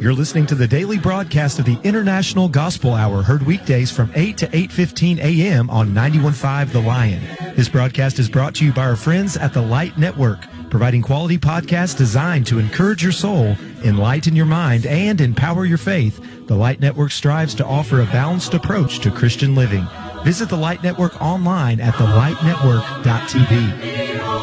You're listening to the daily broadcast of the International Gospel Hour, heard weekdays from 8 to 8:15 a.m. on 91.5 The Lion. This broadcast is brought to you by our friends at the Light Network, providing quality podcasts designed to encourage your soul, enlighten your mind, and empower your faith. The Light Network strives to offer a balanced approach to Christian living. Visit the Light Network online at thelightnetwork.tv.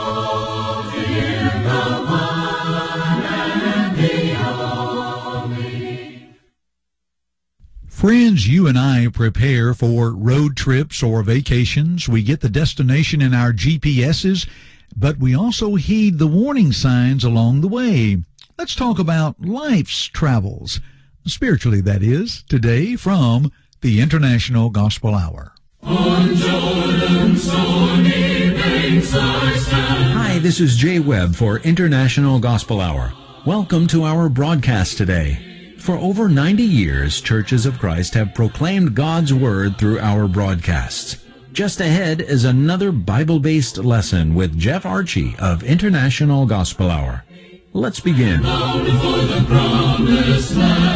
Friends, you and I prepare for road trips or vacations. We get the destination in our GPSs, but we also heed the warning signs along the way. Let's talk about life's travels, spiritually that is, today from the International Gospel Hour. On Jordan's stormy banks I stand. Hi, this is Jay Webb for International Gospel Hour. Welcome to our broadcast today. For over 90 years, Churches of Christ have proclaimed God's Word through our broadcasts. Just ahead is another Bible-based lesson with Jeff Archie of International Gospel Hour. Let's begin. Bound for the promised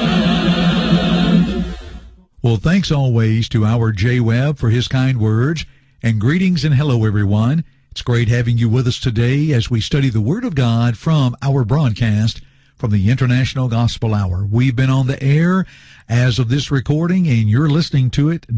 land. Well, thanks always to our Jay Webb for his kind words, and greetings and hello, everyone. It's great having you with us today as we study the Word of God from our broadcast from the International Gospel Hour. We've been on the air as of this recording, and you're listening to it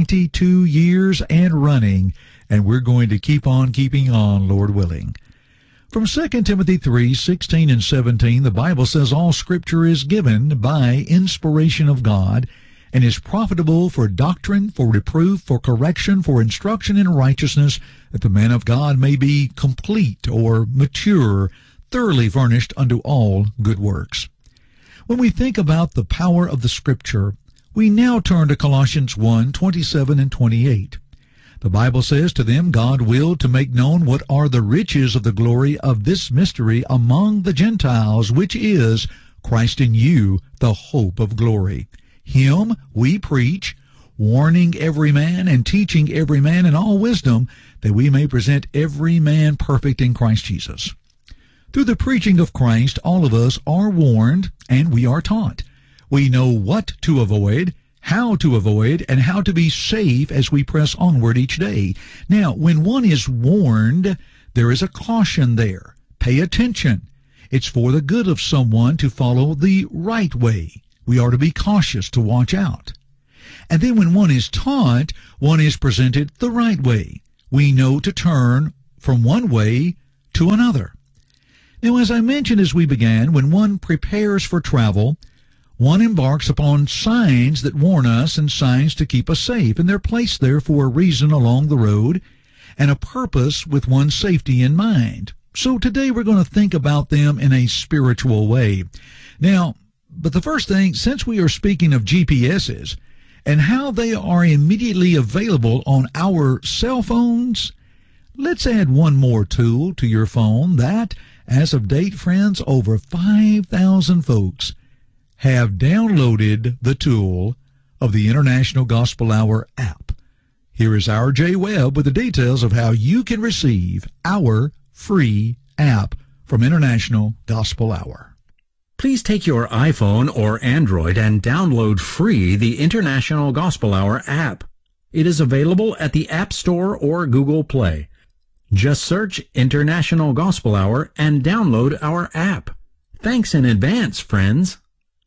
92 years and running, and we're going to keep on keeping on, Lord willing. From 2 Timothy 3:16 and 17, the Bible says all Scripture is given by inspiration of God and is profitable for doctrine, for reproof, for correction, for instruction in righteousness, that the man of God may be complete or mature, thoroughly furnished unto all good works. When we think about the power of the Scripture, we now turn to Colossians 1:27 and 28. The Bible says, to them God willed to make known what are the riches of the glory of this mystery among the Gentiles, which is Christ in you, the hope of glory. Him we preach, warning every man and teaching every man in all wisdom, that we may present every man perfect in Christ Jesus. Through the preaching of Christ, all of us are warned and we are taught. We know what to avoid, how to avoid, and how to be safe as we press onward each day. Now, when one is warned, there is a caution there. Pay attention. It's for the good of someone to follow the right way. We are to be cautious, to watch out. And then when one is taught, one is presented the right way. We know to turn from one way to another. Now, as I mentioned as we began, when one prepares for travel, one embarks upon signs that warn us and signs to keep us safe, and they're placed there for a reason along the road and a purpose with one's safety in mind. So today we're going to think about them in a spiritual way. Now, but the first thing, since we are speaking of GPSs and how they are immediately available on our cell phones, let's add one more tool to your phone that, as of date, friends, over 5,000 folks have downloaded the tool of the International Gospel Hour app. Here is our Jay Webb with the details of how you can receive our free app from International Gospel Hour. Please take your iPhone or Android and download free the International Gospel Hour app. It is available at the App Store or Google Play. Just search International Gospel Hour and download our app. Thanks in advance, friends.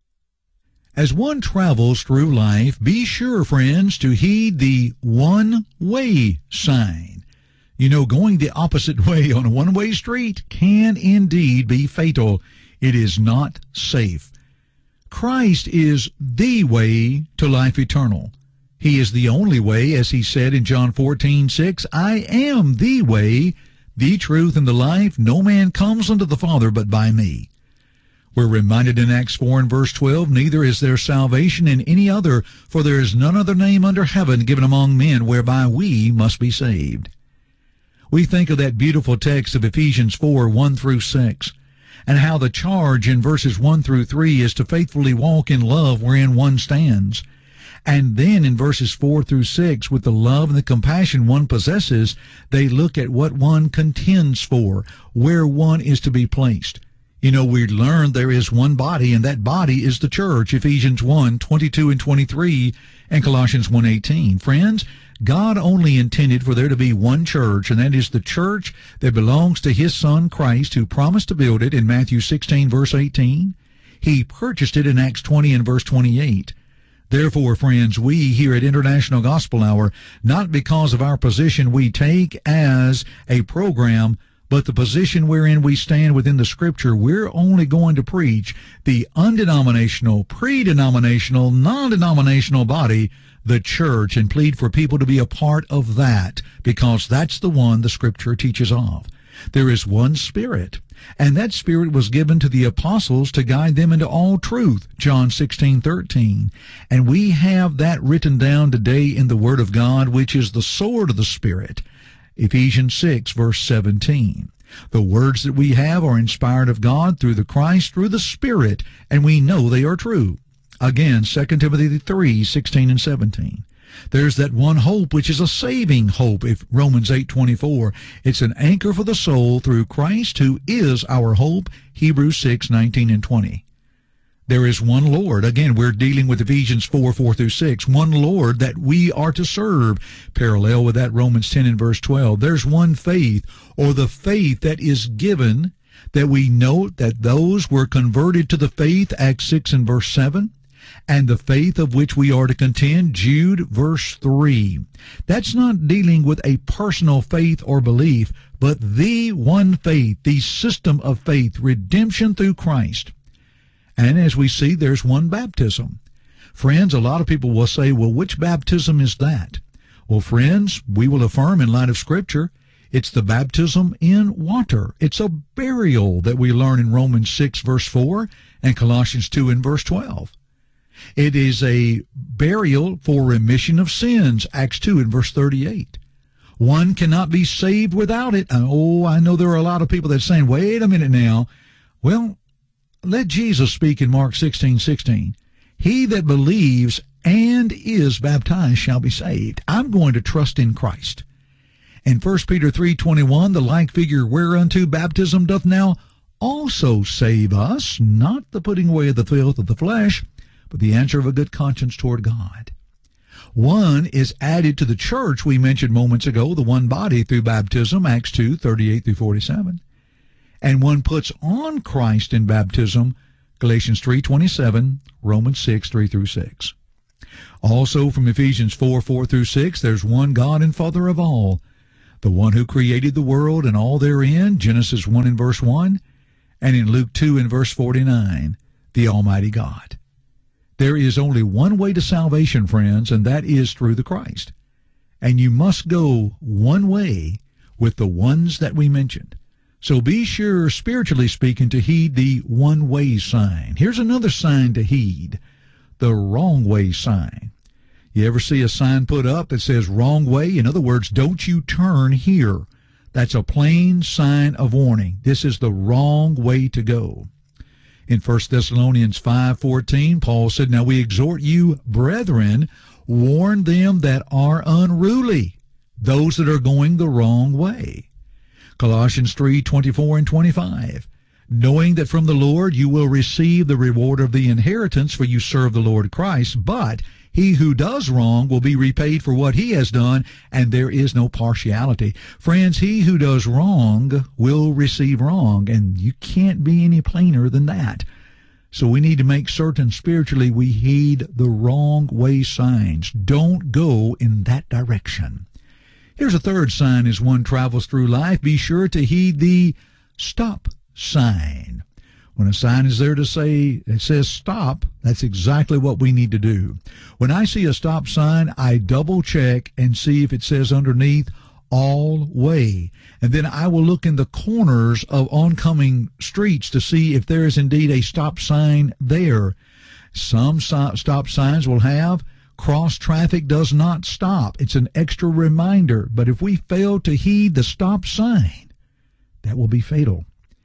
As one travels through life, be sure, friends, to heed the one-way sign. You know, going the opposite way on a one-way street can indeed be fatal. It is not safe. Christ is the way to life eternal. He is the only way, as he said in John 14:6, I am the way, the truth, and the life. No man comes unto the Father but by me. We're reminded in Acts 4 and verse 12, neither is there salvation in any other, for there is none other name under heaven given among men whereby we must be saved. We think of that beautiful text of Ephesians 4:1 through 6, and how the charge in verses 1 through 3 is to faithfully walk in love wherein one stands. And then in verses 4 through 6, with the love and the compassion one possesses, they look at what one contends for, where one is to be placed. You know, we learned there is one body, and that body is the church, Ephesians 1:22 and 23, and Colossians 1:18. Friends, God only intended for there to be one church, and that is the church that belongs to his Son, Christ, who promised to build it in Matthew 16, verse 18. He purchased it in Acts 20 and verse 28. Therefore, friends, we here at International Gospel Hour, not because of our position we take as a program, but the position wherein we stand within the Scripture, we're only going to preach the undenominational, pre-denominational, non-denominational body, the church, and plead for people to be a part of that, because that's the one the Scripture teaches of. There is one Spirit, and that Spirit was given to the apostles to guide them into all truth, John 16:13. And we have that written down today in the Word of God, which is the sword of the Spirit, Ephesians 6, verse 17. The words that we have are inspired of God through the Christ, through the Spirit, and we know they are true. Again, 2 Timothy 3, 16 and 17. There's that one hope, which is a saving hope, if Romans 8:24. It's an anchor for the soul through Christ, who is our hope, Hebrews 6, 19 and 20. There is one Lord. Again, we're dealing with Ephesians 4, 4 through 6. One Lord that we are to serve. Parallel with that, Romans 10 and verse 12. There's one faith, or the faith that is given, that we note that those were converted to the faith, Acts 6 and verse 7. And the faith of which we are to contend, Jude, verse 3. That's not dealing with a personal faith or belief, but the one faith, the system of faith, redemption through Christ. And as we see, there's one baptism. Friends, a lot of people will say, well, which baptism is that? Well, friends, we will affirm in light of Scripture, it's the baptism in water. It's a burial that we learn in Romans 6, verse 4, and Colossians 2 and verse 12. It is a burial for remission of sins, Acts 2 and verse 38. One cannot be saved without it. Oh, I know there are a lot of people that are saying, wait a minute now. Well, let Jesus speak in Mark 16:16. He that believes and is baptized shall be saved. I'm going to trust in Christ. In 1 Peter 3:21, the like figure whereunto baptism doth now also save us, not the putting away of the filth of the flesh, but the answer of a good conscience toward God. One is added to the church we mentioned moments ago, the one body through baptism, Acts 2, 38 through 47. And one puts on Christ in baptism, Galatians 3:27, Romans 6, 3 through 6. Also from Ephesians 4, 4 through 6, there's one God and Father of all, the one who created the world and all therein, Genesis 1 and verse 1, and in Luke 2 and verse 49, the Almighty God. There is only one way to salvation, friends, and that is through the Christ. And you must go one way with the ones that we mentioned. So be sure, spiritually speaking, to heed the one-way sign. Here's another sign to heed, the wrong way sign. You ever see a sign put up that says wrong way? In other words, don't you turn here. That's a plain sign of warning. This is the wrong way to go. In 1 Thessalonians 5:14, Paul said, now we exhort you, brethren, warn them that are unruly, those that are going the wrong way. Colossians 3:24 and 25, knowing that from the Lord you will receive the reward of the inheritance, for you serve the Lord Christ, but he who does wrong will be repaid for what he has done, and there is no partiality. Friends, he who does wrong will receive wrong, and you can't be any plainer than that. So we need to make certain spiritually we heed the wrong way signs. Don't go in that direction. Here's a third sign as one travels through life. Be sure to heed the stop sign. When a sign is there to say, it says stop, that's exactly what we need to do. When I see a stop sign, I double check and see if it says underneath all way. And then I will look in the corners of oncoming streets to see if there is indeed a stop sign there. Some stop signs will have cross traffic does not stop. It's an extra reminder. But if we fail to heed the stop sign, that will be fatal.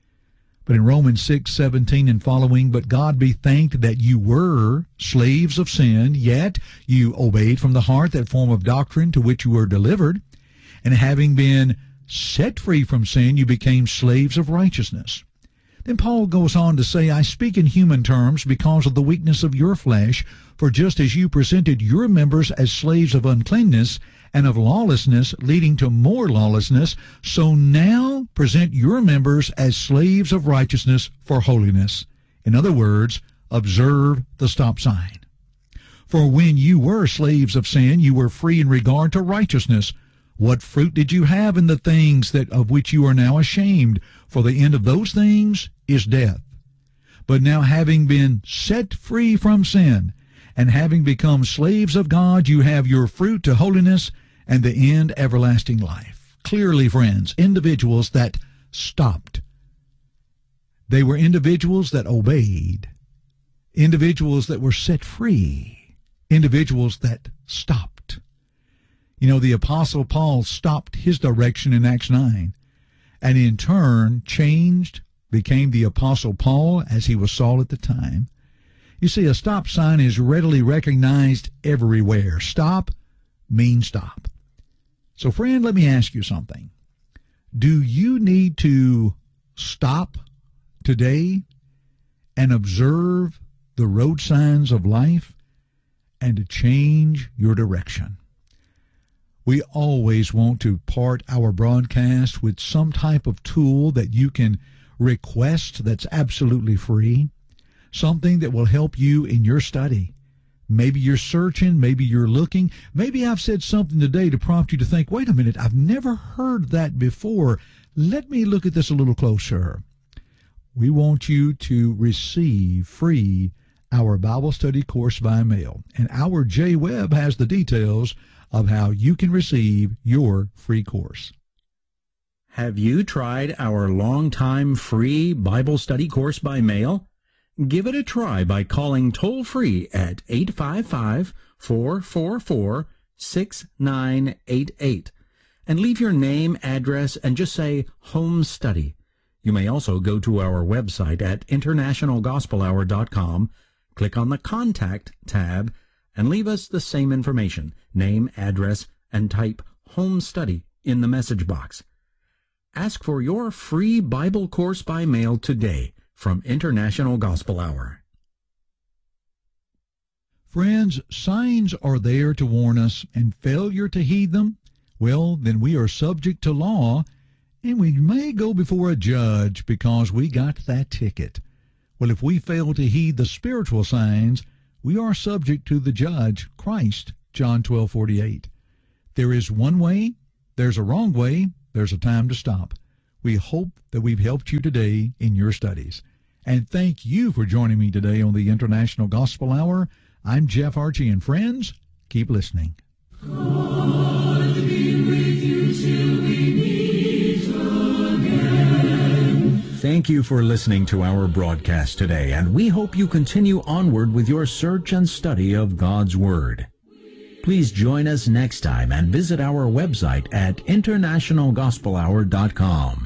But in Romans 6:17 and following, but God be thanked that you were slaves of sin, yet you obeyed from the heart that form of doctrine to which you were delivered, and having been set free from sin, you became slaves of righteousness. Then Paul goes on to say, I speak in human terms because of the weakness of your flesh, for just as you presented your members as slaves of uncleanness and of lawlessness, leading to more lawlessness, so now present your members as slaves of righteousness for holiness. In other words, observe the stop sign. For when you were slaves of sin, you were free in regard to righteousness. What fruit did you have in the things that of which you are now ashamed? For the end of those things is death. But now having been set free from sin, and having become slaves of God, you have your fruit to holiness, and the end everlasting life. Clearly, friends, individuals that stopped. They were individuals that obeyed. Individuals that were set free. Individuals that stopped. You know, the Apostle Paul stopped his direction in Acts 9, and in turn changed, became the Apostle Paul as he was Saul at the time. You see, a stop sign is readily recognized everywhere. Stop means stop. So, friend, let me ask you something. Do you need to stop today and observe the road signs of life and to change your direction? We always want to part our broadcast with some type of tool that you can request that's absolutely free, something that will help you in your study. Maybe you're searching, maybe you're looking, maybe I've said something today to prompt you to think, wait a minute, I've never heard that before. Let me look at this a little closer. We want you to receive free our Bible study course by mail, and our J-Web has the details of how you can receive your free course. Have you tried our long-time free Bible study course by mail? Give it a try by calling toll-free at 855-444-6988 and leave your name, address, and just say Home Study. You may also go to our website at internationalgospelhour.com, click on the Contact tab, and leave us the same information, name, address, and type Home Study in the message box. Ask for your free Bible course by mail today from International Gospel Hour. Friends, signs are there to warn us, and failure to heed them, well, then we are subject to law, and we may go before a judge because we got that ticket. Well, if we fail to heed the spiritual signs, we are subject to the judge, Christ, John 12:48. There is one way, there's a wrong way, there's a time to stop. We hope that we've helped you today in your studies. And thank you for joining me today on the International Gospel Hour. I'm Jeff Archie, and friends, keep listening. God be with you till we meet again. Thank you for listening to our broadcast today, and we hope you continue onward with your search and study of God's Word. Please join us next time and visit our website at internationalgospelhour.com.